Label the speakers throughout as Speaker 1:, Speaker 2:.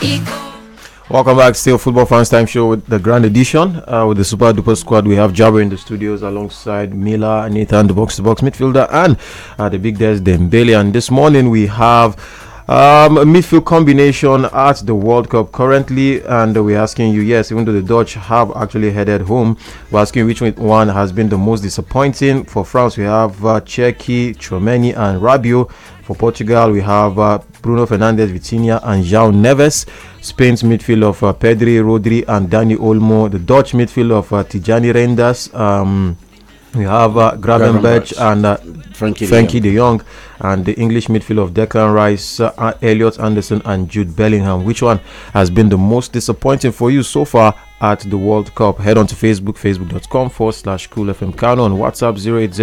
Speaker 1: Welcome back, still Football Fans Time Show with the Grand Edition. With the Super Duper Squad, we have Jabber in the studios alongside Mila, Nathan, the box-to-box midfielder, and the big Des Dembele. And this morning we have a midfield combination at the World Cup currently, and we're asking you, yes, even though the Dutch have actually headed home, we're asking which one has been the most disappointing. For France, we have Cherki, Tchouameni, and Rabiot. For Portugal, we have Bruno Fernandes, Vitinha, and João Neves. Spain's midfield of Pedri, Rodri, and Dani Olmo. The Dutch midfield of Tijani Reinders. We have Gravenberch and Frankie de Jong. And the English midfield of Declan Rice, Elliot Anderson, and Jude Bellingham. Which one has been the most disappointing for you so far at the World Cup? Head on to Facebook, facebook.com/CoolFM Kano, on WhatsApp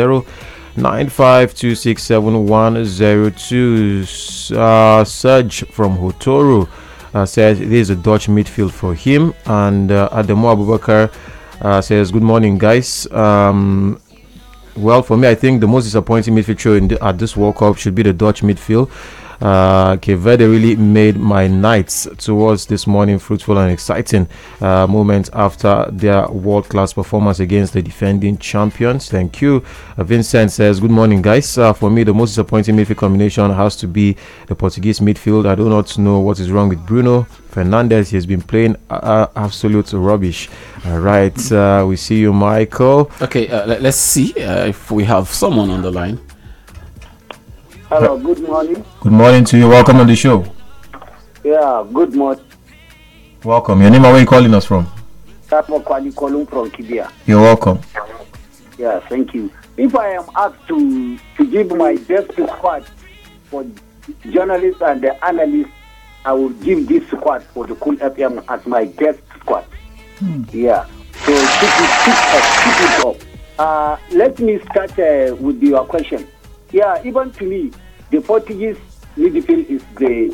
Speaker 1: 080-95267102. Serge from Hotoru says it is a Dutch midfield for him. And Ademo Abubakar says, good morning, guys. Well, for me, I think the most disappointing midfield at this World Cup should be the Dutch midfield. Cape Verde really made my nights towards this morning fruitful and exciting moment after their world-class performance against the defending champions. Thank you. Vincent says, good morning, guys. For me, the most disappointing midfield combination has to be the Portuguese midfield. I do not know what is wrong with Bruno Fernandes. He has been playing absolute rubbish. All right, we see you, Michael.
Speaker 2: Okay, let's see if we have someone on the line.
Speaker 3: Hello, good morning.
Speaker 1: Good morning to you. Welcome on the show.
Speaker 3: Yeah, good morning.
Speaker 1: Welcome. Your name and where you calling us from?
Speaker 3: Tapo Kwali calling from Kibia.
Speaker 1: You're welcome.
Speaker 3: Yeah, thank you. If I am asked to give my best squad for journalists and the analysts, I will give this squad for the Cool FM as my best squad. Yeah. So keep it up. Let me start with your question. Yeah, even to me, the Portuguese midfield is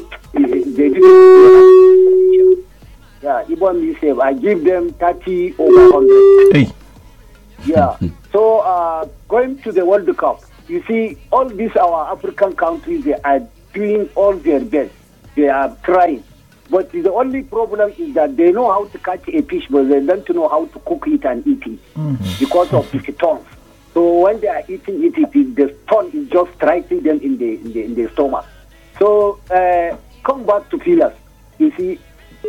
Speaker 3: yeah, even me say I give them 30 over 100.
Speaker 1: Hey.
Speaker 3: Yeah. So going to the World Cup, you see all these our African countries, they are doing all their best. They are trying. But the only problem is that they know how to catch a fish, but they don't know how to cook it and eat it because of the stones. So when they are eating it, the stone is just striking them in the stomach. So come back to Pilas. You see.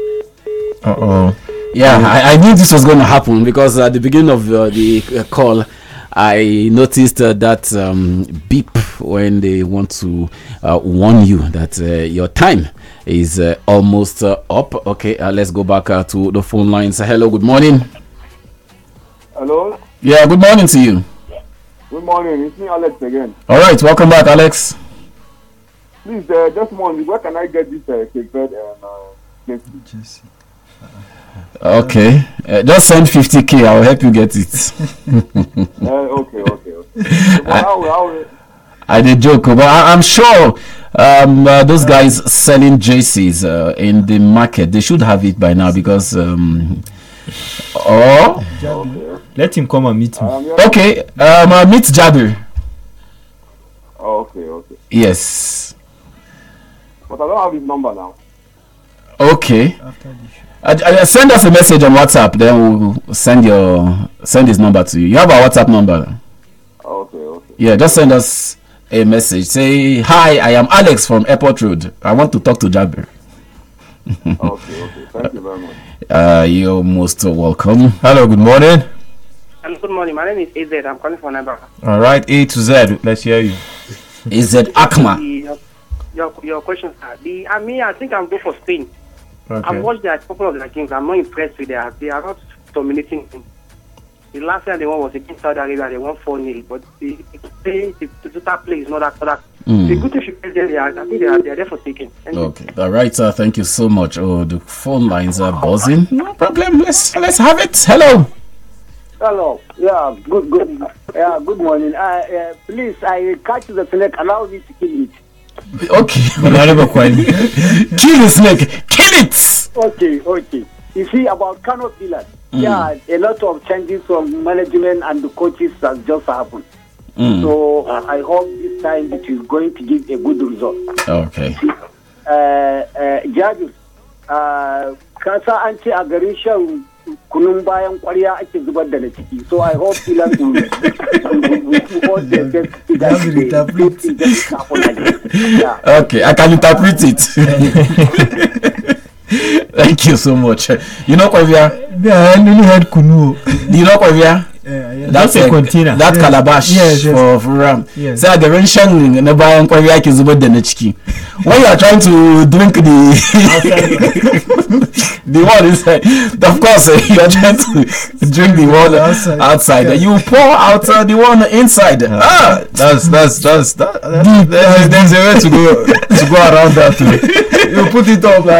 Speaker 2: Yeah, I knew this was going to happen because at the beginning of the call, I noticed that beep when they want to warn you that your time is almost up. Okay, let's go back to the phone lines. Hello, good morning.
Speaker 4: Hello.
Speaker 2: Yeah, good morning to you.
Speaker 4: Good morning. It's me, Alex, again.
Speaker 2: All right, welcome back, Alex.
Speaker 4: Please, just one. Where can I get this Cape Verde and
Speaker 5: Jesse?
Speaker 2: Okay, just send 50k. I'll help you get it.
Speaker 4: Okay.
Speaker 2: I did joke, but I'm sure those guys selling jerseys in the market, they should have it by now because
Speaker 5: Let him come and meet me.
Speaker 2: Okay, meet Jabir.
Speaker 4: Okay.
Speaker 2: Yes.
Speaker 4: But I don't have his number now.
Speaker 2: Okay.
Speaker 5: After the show.
Speaker 2: Send us a message on WhatsApp, then we'll send his number to you. You have our WhatsApp number.
Speaker 4: Okay.
Speaker 2: Yeah, just send us a message. Say, hi, I am Alex from Airport Road. I want to talk to Jabir.
Speaker 4: Okay. Thank you very much.
Speaker 2: You're most welcome.
Speaker 1: Hello, good morning.
Speaker 6: Hello, good morning. My name is AZ. I'm calling from Nebraska.
Speaker 1: All right, A to Z. Let's hear you.
Speaker 2: Is it Akma?
Speaker 6: Your question, sir. I think I'm going for Spain.
Speaker 1: Okay.
Speaker 6: I've watched a couple of their games. I'm not impressed with their. They are not dominating. The last time they won was against Saudi Arabia. They won 4-0. But the total play is not that. The good thing should be there. I think they are there for taking.
Speaker 2: Okay. All right, sir. Thank you so much. Oh, the phone lines are buzzing. No problem. Let's have it. Hello.
Speaker 3: Hello. Yeah. Good. Yeah. Good morning. Please, I catch the snake. Allow me to kill it.
Speaker 2: Okay. Kill the snake. Kill it.
Speaker 3: Okay. You see about Kano Pillars. Yeah, a lot of changes from management and the coaches has just happened. So I hope this time it is going to give a good result.
Speaker 2: Okay.
Speaker 3: Judges, kasa an ce a garin shan kunun bayan kwarya ake zubar da na ciki. So I hope Pilas will hold their best.
Speaker 2: Okay, I can interpret it. Thank you so much. You know, Kwavia?
Speaker 5: Yeah, I only had kunu.
Speaker 2: You know, Kwavia?
Speaker 5: That's a container.
Speaker 2: That calabash for ram.
Speaker 5: Yes.
Speaker 2: So the rention in the bayan Kwavia is about the chiki. When you are trying to drink the one inside, of course you are trying to drink the one outside. Yeah. You pour out the one inside.
Speaker 1: That's there's a way to go around that too. You put it up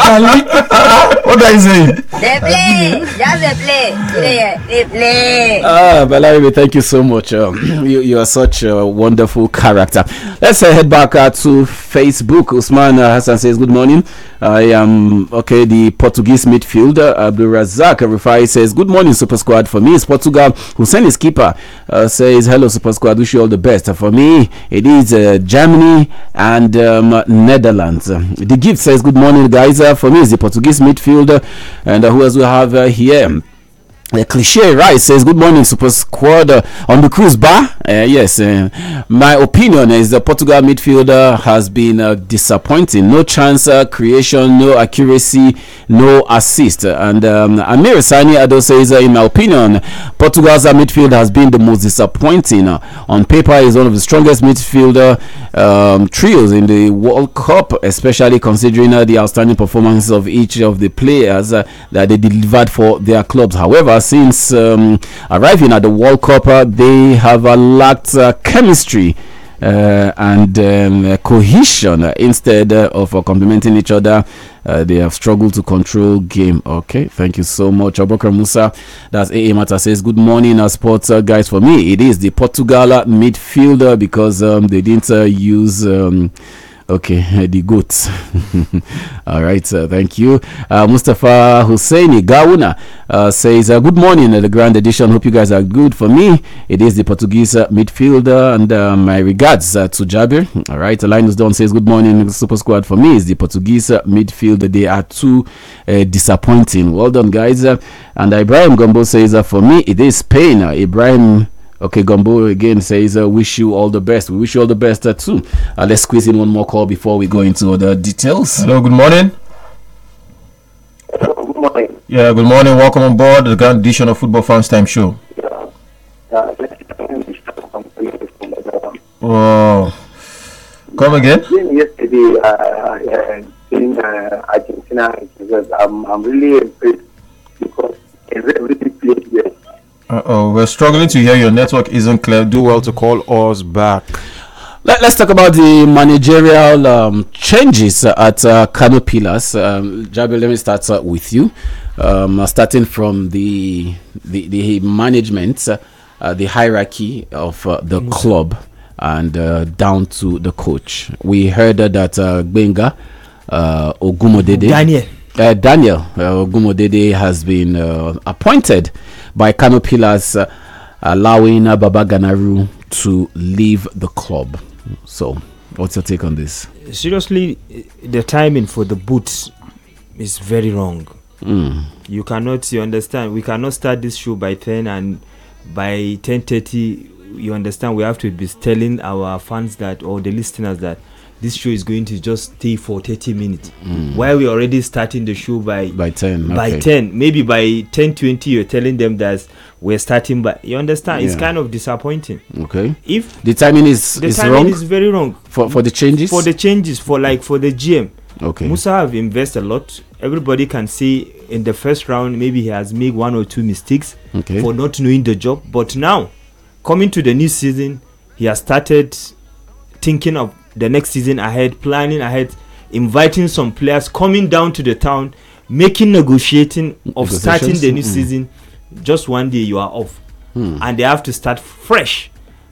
Speaker 1: what are you saying?
Speaker 7: They play, just they play.
Speaker 2: Balaribe, thank you so much. You are such a wonderful character. Let's head back to Facebook. Usman Hassan says, good morning. I am the Portuguese midfielder. Abdul Razak Rifai says, good morning, Super Squad. For me, it's Portugal. Hussein is keeper. Says, hello, Super Squad. Wish you all the best. For me, it is Germany and Netherlands. The gift says, good morning, guys. For me, it's the Portuguese midfielder. And who else we have here? The cliche right says, good morning, Super Squad. On the cruise bar, yes, my opinion is the Portugal midfielder has been disappointing. No chance creation, no accuracy, no assist. And Amir Sani Ado says, in my opinion, Portugal's midfield has been the most disappointing. On paper, is one of the strongest midfielder trios in the World Cup, especially considering the outstanding performances of each of the players that they delivered for their clubs. However, since arriving at the World Cup, they have lacked chemistry and cohesion. Instead of complementing each other, they have struggled to control game. Okay, thank you so much, Abubakar Musa. That's AA Mata says, good morning, sports guys. For me, it is the Portugal midfielder because they didn't use the goats. All right, thank you. Mustafa Husseini Gauna says, good morning, the Grand Edition. Hope you guys are good. For me, it is the Portuguese midfielder, and my regards to Jabir. All right, Linus Don says, good morning, Super Squad. For me, it's the Portuguese midfielder. They are too disappointing. Well done, guys. And Ibrahim Gombo says, for me, it is Spain. Ibrahim Gombo again says, wish you all the best. We wish you all the best too. Let's squeeze in one more call before we go into the details.
Speaker 1: Hello, good morning.
Speaker 3: Good morning.
Speaker 1: Yeah, good morning. Welcome on board the Grand Edition of Football Fans Time Show. Oh, come again?
Speaker 3: Yesterday, in Argentina, I'm really impressed because everybody played well.
Speaker 1: We're struggling to hear. Your network isn't clear. Do well to call us back.
Speaker 2: Let's talk about the managerial changes at Kano Pillars. Jabir, let me start with you. Starting from the management, the hierarchy of the club, and down to the coach. We heard that Benga Ogumodede Daniel Ogumodede has been appointed by Kano Pillars, allowing Baba Ganaru to leave the club. So, what's your take on this?
Speaker 5: Seriously, the timing for the boots is very wrong. You understand, we cannot start this show by 10, and by 10:30, you understand, we have to be telling our fans that, or the listeners, that this show is going to just stay for 30 minutes. While we're already starting the show by 10. By 10. Maybe by 10:20, you're telling them that we're starting by... You understand? Yeah. It's kind of disappointing.
Speaker 2: Okay.
Speaker 5: If
Speaker 2: the timing is wrong?
Speaker 5: Is very wrong.
Speaker 2: For the changes?
Speaker 5: For the changes, for the GM.
Speaker 2: Okay.
Speaker 5: Musa have invested a lot. Everybody can see in the first round, maybe he has made 1 or 2 mistakes for not knowing the job. But now, coming to the new season, he has started thinking of the next season ahead, planning ahead, inviting some players, coming down to the town, negotiating of starting the new season. Just one day you are off, and they have to start fresh,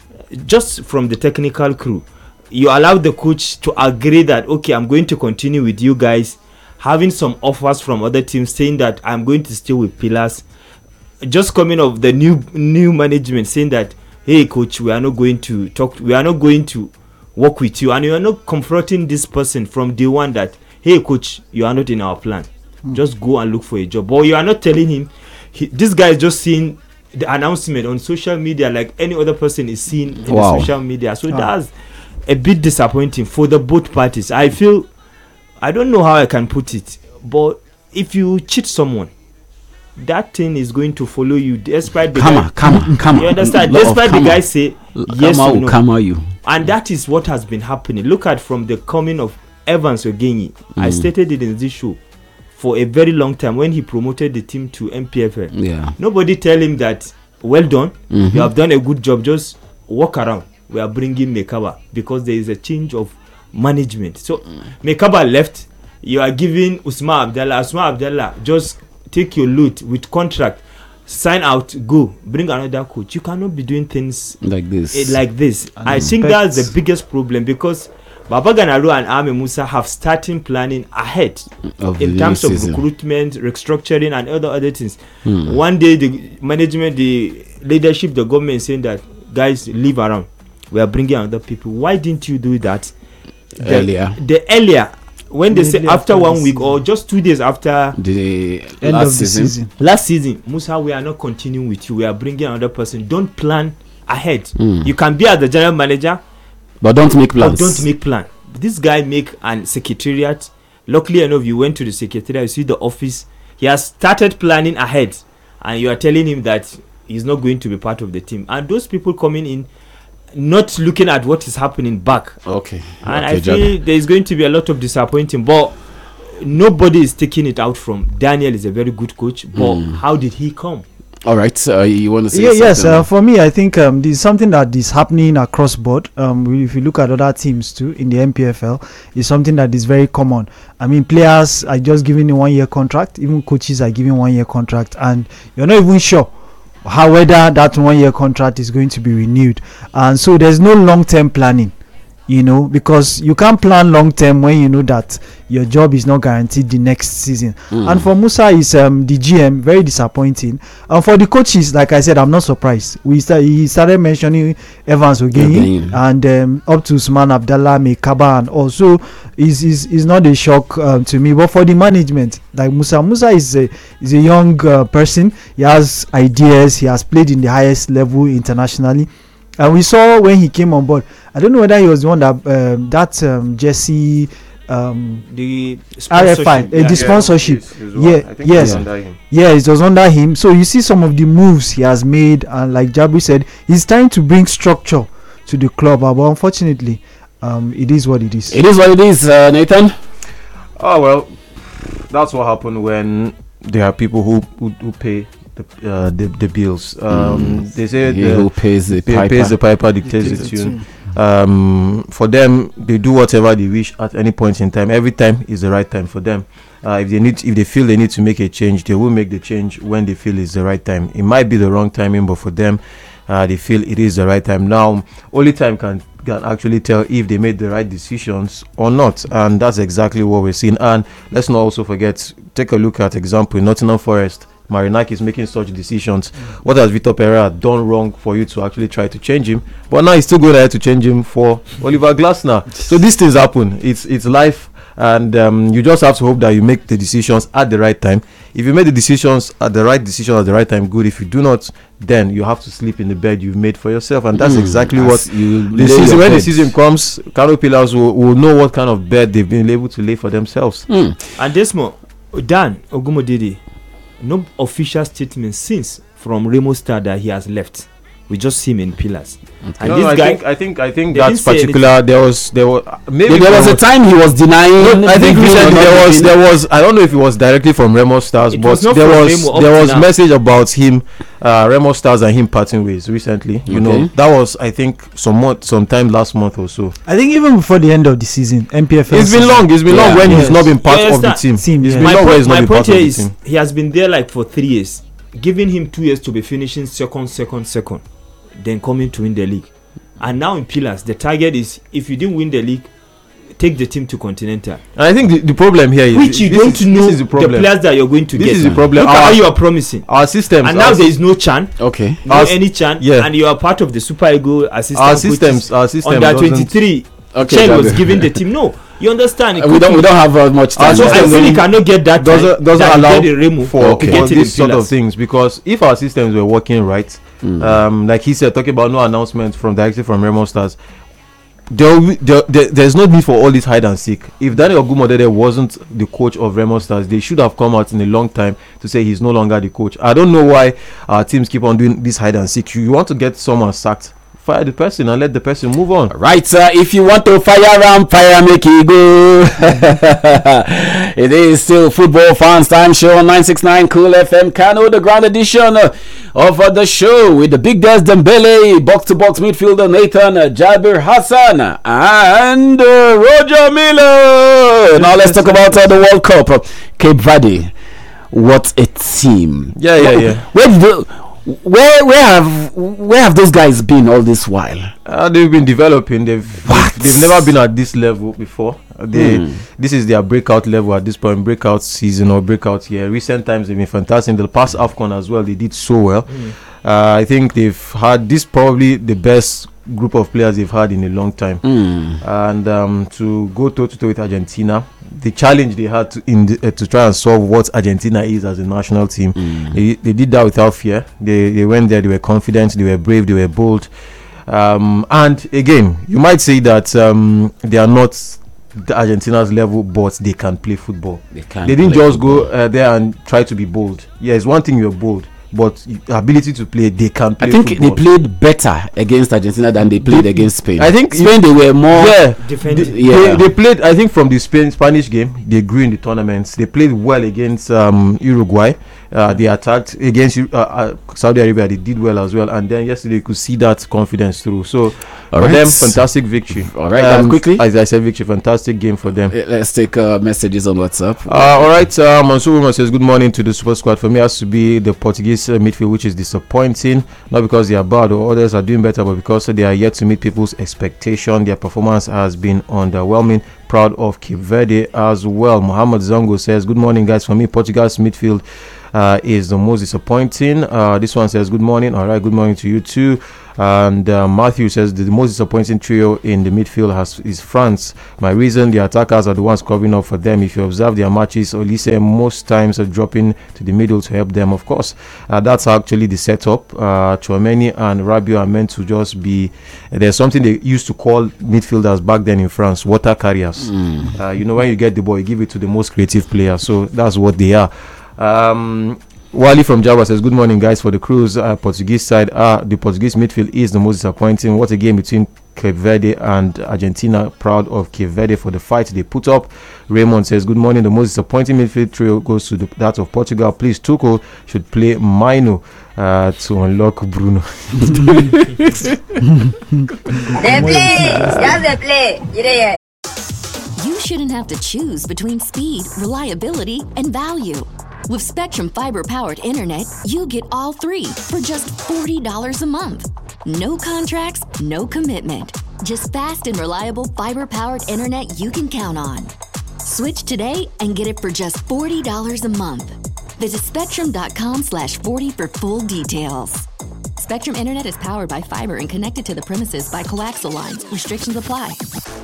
Speaker 5: just from the technical crew. You allow the coach to agree that, okay, I'm going to continue with you guys, having some offers from other teams saying that I'm going to stay with Pillars. Just coming of the new management saying that, hey coach, we are not going to work with you, and you are not confronting this person from day one that hey coach, you are not in our plan. Just go and look for a job. But you are not telling him. This guy is just seeing the announcement on social media like any other person is seeing in the social media. So that's a bit disappointing for the both parties. I feel, I don't know how I can put it, but if you cheat someone, that thing is going to follow you despite the
Speaker 2: come on.
Speaker 5: You understand? Despite the guy say yes or no.
Speaker 2: Come you.
Speaker 5: And that is what has been happening. Look at from the coming of Evans Ogenyi. I stated it in this show for a very long time when he promoted the team to MPFL.
Speaker 2: Yeah.
Speaker 5: Nobody tell him that, well done, you have done a good job, just walk around. We are bringing Mekaba because there is a change of management. So Mekaba left, you are giving Usman Abdallah, just take your loot with contract, sign out, go, bring another coach. You cannot be doing things
Speaker 2: like this.
Speaker 5: I think that's the biggest problem because Baba Ganaru and Ame Musa have started planning ahead in terms of recruitment, restructuring, and other things. One day, the management, the leadership, the government is saying that guys leave around. We are bringing other people. Why didn't you do that earlier? When they say after 1 week or just 2 days after
Speaker 2: the
Speaker 8: end of the season.
Speaker 5: Last season, Musa, we are not continuing with you. We are bringing another person. Don't plan ahead. You can be as the general manager,
Speaker 2: but don't make plans.
Speaker 5: This guy make an secretariat. Luckily enough, you went to the secretariat. You see the office. He has started planning ahead, and you are telling him that he's not going to be part of the team. And those people coming in, not looking at what is happening back.
Speaker 2: Okay.
Speaker 5: And I feel there is going to be a lot of disappointing, but nobody is taking it out from Daniel. Is a very good coach, but how did he come?
Speaker 2: All right, you want to say
Speaker 8: something?
Speaker 2: Yes,
Speaker 8: for me, I think this is something that is happening across board. If you look at other teams too in the MPFL, it's something that is very common. I mean, players are just giving a 1 year contract, even coaches are giving 1 year contract, and you're not even sure whether that 1 year contract is going to be renewed. And so there's no long-term planning, because you can't plan long-term when you know that your job is not guaranteed the next season. And for Musa is the GM, very disappointing. And for the coaches, like I said, I'm not surprised. He started mentioning Evans Ogenyi and up to Usman Abdallah, Mekaba, and also is not a shock to me. But for the management, like Musa is a young person. He has ideas. He has played in the highest level internationally. And we saw when he came on board, I don't know whether he was the one that Jesse
Speaker 5: the
Speaker 8: RFI, the sponsorship. It was under him. So you see some of the moves he has made, and like Jabri said, he's trying to bring structure to the club. But unfortunately, it is what it is.
Speaker 2: It is what it is, Nathan.
Speaker 1: Oh well, that's what happened when there are people who pay the bills. They say
Speaker 2: who pays the
Speaker 1: piper dictates the tune. For them, they do whatever they wish at any point in time. Every time is the right time for them. If they feel they need to make a change, they will make the change when they feel it's the right time. It might be the wrong timing, but for them, they feel it is the right time. Now, only time can actually tell if they made the right decisions or not, and that's exactly what we're seeing. And let's not also forget, take a look at example in Nottingham Forest. Marinaki is making such decisions. What has Vitor Pereira done wrong for you to actually try to change him? But now he's still going ahead to change him for Oliver Glasner. So these things happen. It's life, and you just have to hope that you make the decisions at the right time. If you make the decisions at the right time, good. If you do not, then you have to sleep in the bed you've made for yourself, and that's exactly what when the season comes, Kano Pillars will know what kind of bed they've been able to lay for themselves.
Speaker 5: And Desmo, Dan Ogumodidi, no official statement since from Remo Star that he has left. We just see him in Pillars.
Speaker 1: And this guy, I think that's particular. There was
Speaker 2: a time he was denying.
Speaker 1: I think recently there was. I don't know if it was directly from Remo Stars, but there was message about him, Remo Stars and him parting ways recently. That was, I think, sometime last month or so.
Speaker 8: I think even before the end of the season, MPFL.
Speaker 1: It's been long when he's not been part of the team.
Speaker 5: My point here is he has been there like for 3 years, giving him 2 years to be finishing second. Then coming to win the league. And now in Pillars, the target is, if you didn't win the league, take the team to Continental.
Speaker 1: And I think the problem here is,
Speaker 5: which you don't know the players that you're going to get.
Speaker 1: This is the problem.
Speaker 5: Look at how you are promising.
Speaker 1: Our systems.
Speaker 5: And now there is no Chan.
Speaker 2: Okay.
Speaker 5: Any Chan. Yeah. And you are part of the Super Eagle assistant.
Speaker 1: Our systems.
Speaker 5: Under 23.
Speaker 2: Okay,
Speaker 5: Chen was giving the team. No. You understand?
Speaker 2: We don't have much time.
Speaker 5: So I really cannot get that.
Speaker 1: Doesn't allow for these sort of things, because if our systems were working right, like he said, talking about no announcement directly from Remo Stars, there's no need for all this hide and seek. If Daniel Ogumodede wasn't the coach of Remo Stars, they should have come out in a long time to say he's no longer the coach. I don't know why our teams keep on doing this hide and seek. You want to get someone sacked, fire the person and let the person move on.
Speaker 2: Right, if you want to fire make it go. It is still Football Fans Time Show on 969 Cool FM Kano, the grand edition of the show with the big Des Dembele, box-to-box midfielder Nathan Jabir Hassan and Roger Miller. Now let's talk about the World Cup. Cape Verde, what a team!
Speaker 1: Yeah.
Speaker 2: Where have those guys been all this while?
Speaker 1: They've been developing. They've never been at this level before. This is their breakout level at this point, breakout season or breakout year. Recent times they've been fantastic. In the past AFCON as well, they did so well. I think they've had this probably the best group of players they've had in a long time. And to go toe-to-toe with Argentina, the challenge they had to try and solve what Argentina is as a national team, they did that without fear. They went there, they were confident, they were brave, they were bold. And again, you might say that they are not the Argentina's level, but they can play football. They didn't just go there and try to be bold. Yeah, it's one thing you're bold, but ability to play, they can play.
Speaker 2: I think
Speaker 1: football.
Speaker 2: they played better against Argentina than they played against Spain.
Speaker 1: I think
Speaker 2: Spain they were more
Speaker 5: defending.
Speaker 1: They played. I think from the Spanish game, they grew in the tournaments. They played well against Uruguay. They attacked against Saudi Arabia. They did well as well. And then yesterday you could see that confidence through. So for them, fantastic victory.
Speaker 2: All right, quickly.
Speaker 1: As I said, victory, fantastic game for them.
Speaker 2: Let's take messages on WhatsApp.
Speaker 1: All right, Mansour says good morning to the Super Squad. For me, it has to be the Portuguese midfield, which is disappointing. Not because they are bad or others are doing better, but because they are yet to meet people's expectation. Their performance has been underwhelming. Proud of Cape Verde as well. Muhammad Zango says good morning, guys. For me, Portugal's midfield is the most disappointing. This one says good morning. All right, good morning to you too. And Matthew says the most disappointing trio in the midfield is France. My reason, the attackers are the ones covering up for them. If you observe their matches, Olise most times are dropping to the middle to help them. Of course, that's actually the setup. Tchouameni and Rabiot are meant to just be. There's something they used to call midfielders back then in France, water carriers. You know, when you get the ball, you give it to the most creative player. So that's what they are. Wally from Java says good morning, guys. For the Cruise Portuguese side, the Portuguese midfield is the most disappointing. What a game between Cape Verde and Argentina. Proud of Cape Verde for the fight they put up. Raymond says good morning. The most disappointing midfield trio goes to that of Portugal. Please, Tuchel should play Maino to unlock Bruno.
Speaker 7: They play.
Speaker 9: You shouldn't have to choose between speed, reliability, and value. With Spectrum fiber-powered internet, you get all three for just $40 a month. No contracts, no commitment. Just fast and reliable fiber-powered internet you can count on. Switch today and get it for just $40 a month. Visit spectrum.com/40 for full details. Spectrum Internet is powered by fiber and connected to the premises by coaxial lines. Restrictions apply.